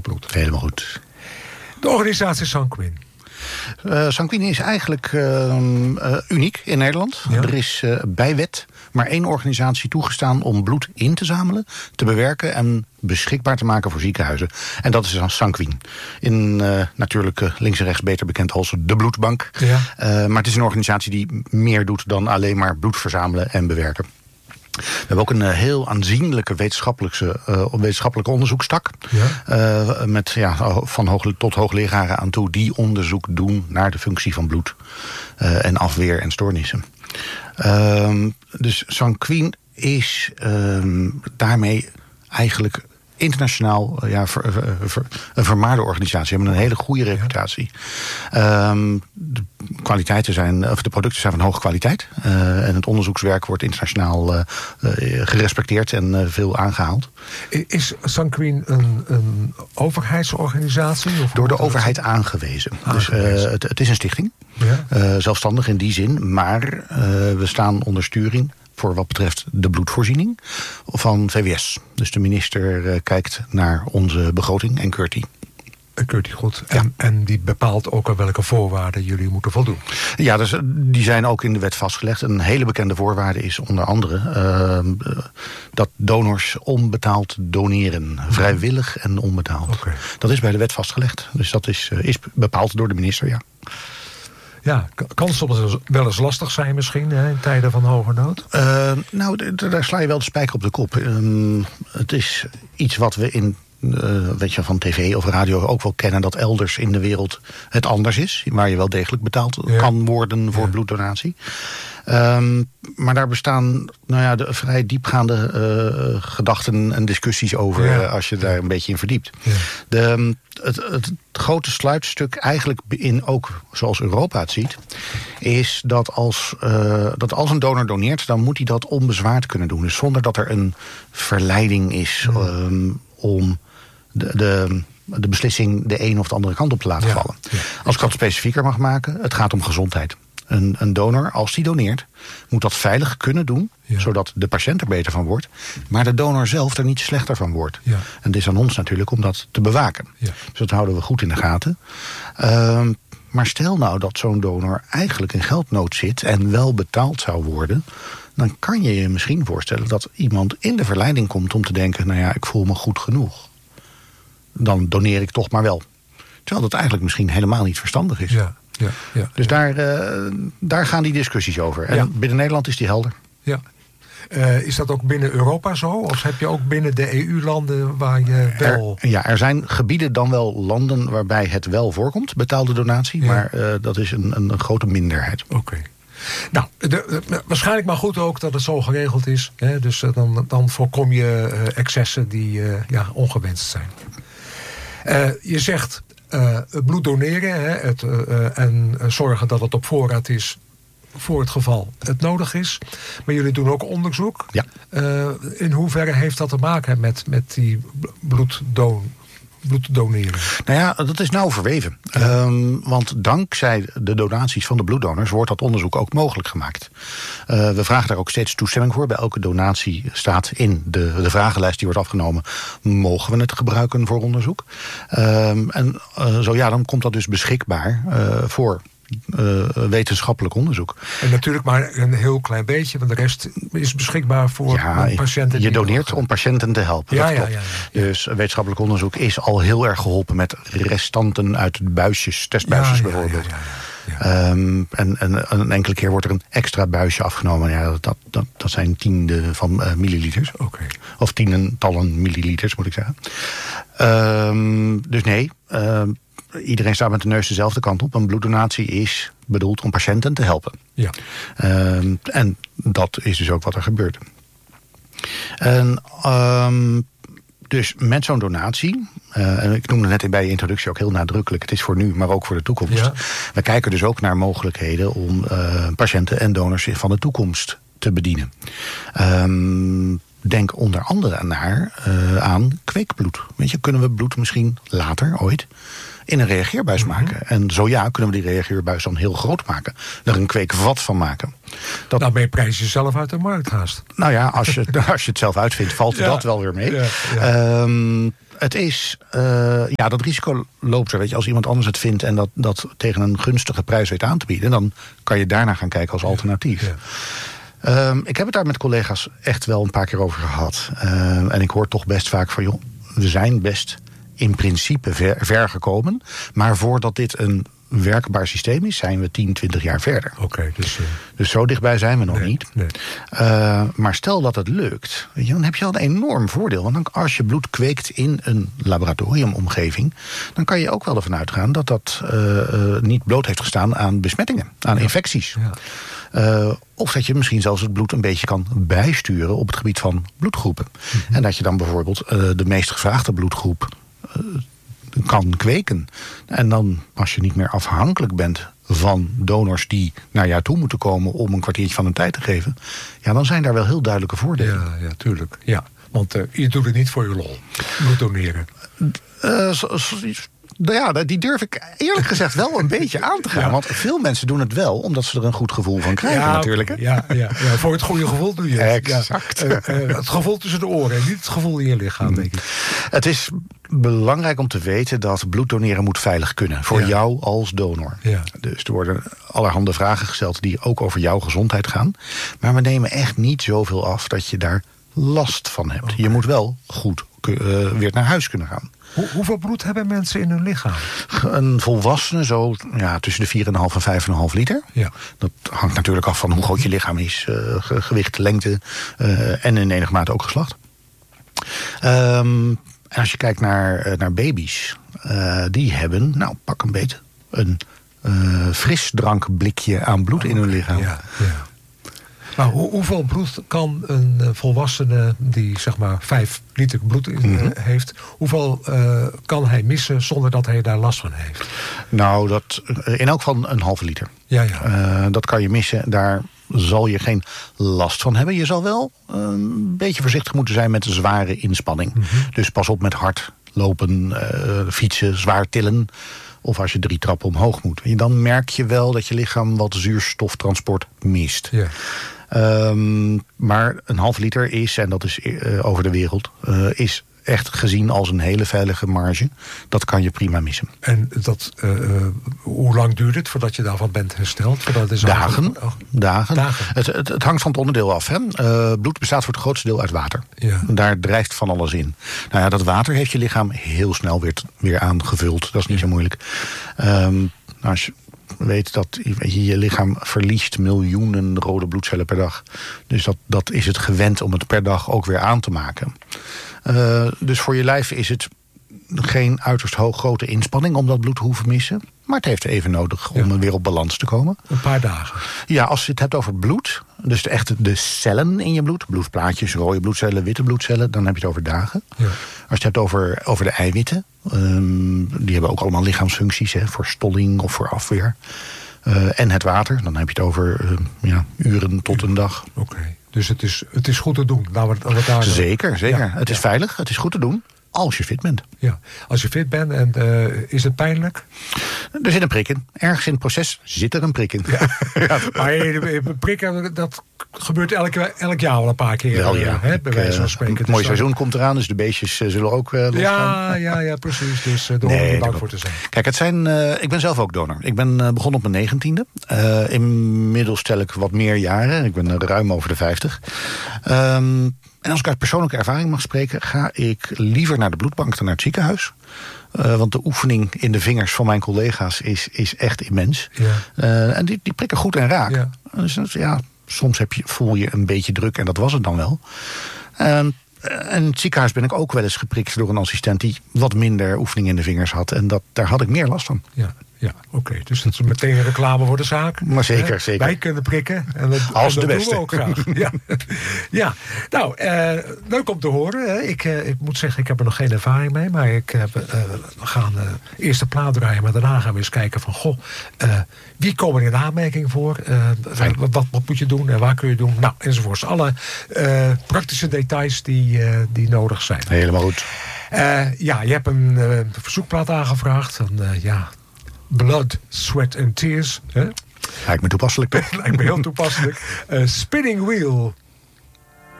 bloed. Helemaal goed. De organisatie Sanquin. Sanquin is eigenlijk uniek in Nederland. Ja. Er is bij wet maar 1 organisatie toegestaan om bloed in te zamelen, te bewerken en beschikbaar te maken voor ziekenhuizen. En dat is dan Sanquin. Natuurlijk links en rechts beter bekend als de Bloedbank. Ja. Maar het is een organisatie die meer doet dan alleen maar bloed verzamelen en bewerken. We hebben ook een heel aanzienlijke wetenschappelijke onderzoekstak. Ja. Met van tot hoogleraren aan toe die onderzoek doen naar de functie van bloed. En afweer en stoornissen. Dus Sanquin is daarmee eigenlijk internationaal een vermaarde organisatie. Ze hebben een hele goede reputatie. De producten zijn van hoge kwaliteit. En het onderzoekswerk wordt internationaal gerespecteerd en veel aangehaald. Is Sanquin een overheidsorganisatie? Of door de overheid aangewezen. Dus het is een stichting. Ja. Zelfstandig in die zin. Maar we staan onder sturing voor wat betreft de bloedvoorziening van VWS. Dus de minister kijkt naar onze begroting en keurt die. Keurt die goed. Ja. En die bepaalt ook aan welke voorwaarden jullie moeten voldoen. Ja, dus die zijn ook in de wet vastgelegd. Een hele bekende voorwaarde is onder andere dat donors onbetaald doneren. Vrijwillig en onbetaald. Okay. Dat is bij de wet vastgelegd. Dus dat is bepaald door de minister, ja. Ja, kan soms wel eens lastig zijn misschien in tijden van hoge nood? Daar sla je wel de spijker op de kop. Het is iets wat we van tv of radio ook wel kennen, dat elders in de wereld het anders is. Waar je wel degelijk betaald kan worden voor bloeddonatie. Maar daar bestaan de vrij diepgaande gedachten en discussies over als je daar een beetje in verdiept. Ja. Het grote sluitstuk eigenlijk ook zoals Europa het ziet, is dat als een donor doneert, dan moet hij dat onbezwaard kunnen doen. Dus zonder dat er een verleiding is om de beslissing de een of de andere kant op te laten vallen. Ja. Als ik dat specifieker mag maken, het gaat om gezondheid. Een donor, als die doneert, moet dat veilig kunnen doen, zodat de patiënt er beter van wordt, maar de donor zelf er niet slechter van wordt. Ja. En het is aan ons natuurlijk om dat te bewaken. Ja. Dus dat houden we goed in de gaten. Maar stel nou dat zo'n donor eigenlijk in geldnood zit en wel betaald zou worden, dan kan je je misschien voorstellen dat iemand in de verleiding komt om te denken, ik voel me goed genoeg. Dan doneer ik toch maar wel. Terwijl dat eigenlijk misschien helemaal niet verstandig is. Ja. Dus daar gaan die discussies over. En binnen Nederland is die helder. Ja. Is dat ook binnen Europa zo? Of heb je ook binnen de EU-landen waar je wel... Er zijn gebieden dan wel landen waarbij het wel voorkomt, betaalde donatie. Ja. Maar dat is een grote minderheid. Oké. Nou, waarschijnlijk maar goed ook dat het zo geregeld is. Hè? Dus dan voorkom je excessen die ongewenst zijn. Je zegt bloed doneren en zorgen dat het op voorraad is voor het geval het nodig is. Maar jullie doen ook onderzoek. Ja. In hoeverre heeft dat te maken met die bloed doneren? Dat is nauw verweven. Ja. Want dankzij de donaties van de bloeddonors wordt dat onderzoek ook mogelijk gemaakt. We vragen daar ook steeds toestemming voor. Bij elke donatie staat in de vragenlijst die wordt afgenomen, mogen we het gebruiken voor onderzoek. Dan komt dat dus beschikbaar voor wetenschappelijk onderzoek. En natuurlijk maar een heel klein beetje, want de rest is beschikbaar voor patiënten. Je doneert om patiënten te helpen. Dat klopt. Ja. Dus wetenschappelijk onderzoek is al heel erg geholpen met restanten uit testbuisjes bijvoorbeeld. Ja. En een enkele keer wordt er een extra buisje afgenomen. Dat zijn tienden van milliliters. Okay. Of tientallen milliliters, moet ik zeggen. Dus nee, iedereen staat met de neus dezelfde kant op. Een bloeddonatie is bedoeld om patiënten te helpen. Ja. En dat is dus ook wat er gebeurt. Dus met zo'n donatie, en ik noemde net bij je introductie ook heel nadrukkelijk, het is voor nu, maar ook voor de toekomst. Ja. We kijken dus ook naar mogelijkheden om patiënten en donors van de toekomst te bedienen. Denk onder andere aan kweekbloed. Weet je, kunnen we bloed misschien later, ooit, in een reageerbuis maken? En zo kunnen we die reageerbuis dan heel groot maken. Er een kweekvat van maken. Nou ben je prijs jezelf uit de markt haast. Als je het zelf uitvindt, valt dat wel weer mee. Ja. Het is, dat risico loopt er. Weet je, als iemand anders het vindt en dat tegen een gunstige prijs weet aan te bieden, dan kan je daarna gaan kijken als alternatief. Ja. Ik heb het daar met collega's echt wel een paar keer over gehad. En ik hoor toch best vaak van, joh, we zijn best in principe ver gekomen. Maar voordat dit een werkbaar systeem is, zijn we 10, 20 jaar verder. Oké, dus zo dichtbij zijn we nog niet. Nee. Maar stel dat het lukt, weet je, dan heb je al een enorm voordeel. Want dan, als je bloed kweekt in een laboratoriumomgeving, dan kan je ook wel ervan uitgaan dat dat niet bloot heeft gestaan aan besmettingen, aan infecties. Ja. Of dat je misschien zelfs het bloed een beetje kan bijsturen op het gebied van bloedgroepen. Mm-hmm. En dat je dan bijvoorbeeld de meest gevraagde bloedgroep kan kweken. En dan, als je niet meer afhankelijk bent van donors die naar jou toe moeten komen om een kwartiertje van hun tijd te geven, ja, dan zijn daar wel heel duidelijke voordelen. Ja, tuurlijk. Ja. Want je doet het niet voor je lol. Bloed doneren. Die durf ik eerlijk gezegd wel een beetje aan te gaan. Ja. Want veel mensen doen het wel omdat ze er een goed gevoel van krijgen natuurlijk. Hè? Ja, voor het goede gevoel doe je het. Exact. Het gevoel tussen de oren en niet het gevoel in je lichaam, denk ik. Het is belangrijk om te weten dat bloed doneren moet veilig kunnen. Voor jou als donor. Ja. Dus er worden allerhande vragen gesteld die ook over jouw gezondheid gaan. Maar we nemen echt niet zoveel af dat je daar last van hebt. Okay. Je moet wel goed weer naar huis kunnen gaan. Hoeveel bloed hebben mensen in hun lichaam? Een volwassene zo tussen de 4,5 en 5,5 liter. Ja. Dat hangt natuurlijk af van hoe groot je lichaam is. Gewicht, lengte en in enige mate ook geslacht. En als je kijkt naar baby's, die hebben, pak een beetje, een frisdrankblikje aan bloed in hun lichaam. Ja. Nou, hoeveel bloed kan een volwassene die zeg maar 5 liter bloed heeft, hoeveel kan hij missen zonder dat hij daar last van heeft? Nou, dat in elk geval een halve liter. Ja. Dat kan je missen. Daar zal je geen last van hebben. Je zal wel een beetje voorzichtig moeten zijn met een zware inspanning. Mm-hmm. Dus pas op met hard lopen, fietsen, zwaar tillen. Of als je 3 trappen omhoog moet. Dan merk je wel dat je lichaam wat zuurstoftransport mist. Ja. Maar een half liter is, en dat is over de wereld, is echt gezien als een hele veilige marge. Dat kan je prima missen. En hoe lang duurt het voordat je daarvan bent hersteld? Dagen. Het hangt van het onderdeel af. Hè? Bloed bestaat voor het grootste deel uit water. Ja. Daar drijft van alles in. Nou ja, dat water heeft je lichaam heel snel weer aangevuld. Dat is niet zo moeilijk. Als je weet dat je lichaam verliest miljoenen rode bloedcellen per dag. Dus dat is het gewend om het per dag ook weer aan te maken. Dus voor je lijf is het geen uiterst grote inspanning om dat bloed te hoeven missen. Maar het heeft even nodig om weer op balans te komen. Een paar dagen. Ja, als je het hebt over bloed, dus de cellen in je bloed, bloedplaatjes, rode bloedcellen, witte bloedcellen, dan heb je het over dagen. Ja. Als je het hebt over de eiwitten, die hebben ook allemaal lichaamsfuncties, voor stolling of voor afweer. En het water, dan heb je het over uren tot een dag. Oké. Dus het is goed te doen. Zeker. Ja. Het is veilig, het is goed te doen. Als je fit bent. Ja, als je fit bent. En is het pijnlijk? Er zit een prik in. Ergens in het proces zit er een prik in. Ja. Maar prikken, dat gebeurt elk jaar wel een paar keer. Wel, ja. Bij wijze van spreken. Het mooie seizoen komt eraan, dus de beestjes zullen ook losgaan. Ja, precies. Dus daar hoef je niet bang voor te zijn. Kijk, ik ben zelf ook donor. Ik ben begonnen op mijn 19e. Inmiddels tel ik wat meer jaren. Ik ben ruim over de 50. En als ik uit persoonlijke ervaring mag spreken, ga ik liever naar de bloedbank dan naar het ziekenhuis. Want de oefening in de vingers van mijn collega's is echt immens. Ja. En die prikken goed en raak. Ja. Dus soms voel je een beetje druk en dat was het dan wel. En in het ziekenhuis ben ik ook wel eens geprikt door een assistent die wat minder oefening in de vingers had. En daar had ik meer last van. Ja, oké. Dus dat is meteen reclame voor de zaak. Maar zeker. Wij kunnen prikken. En dat doen we ook graag. Ja. Nou, leuk om te horen. Hè. Ik moet zeggen, ik heb er nog geen ervaring mee. Maar we gaan eerst de plaat draaien. Maar daarna gaan we eens kijken van, wie komen er in aanmerking voor? Wat moet je doen en waar kun je doen? Nou, enzovoorts. Alle praktische details die nodig zijn. Helemaal goed. Je hebt een verzoekplaat aangevraagd. Blood, Sweat and Tears. Hè? Lijkt me toepasselijk. Lijkt me heel toepasselijk. Spinning Wheel.